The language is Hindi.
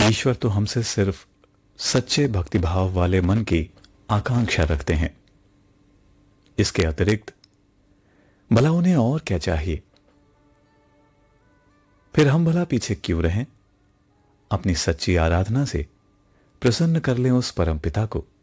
ईश्वर तो हमसे सिर्फ सच्चे भक्तिभाव वाले मन की आकांक्षा रखते हैं। इसके अतिरिक्त भला उन्हें और क्या चाहिए? फिर हम भला पीछे क्यों रहें? अपनी सच्ची आराधना से प्रसन्न कर लें उस परमपिता को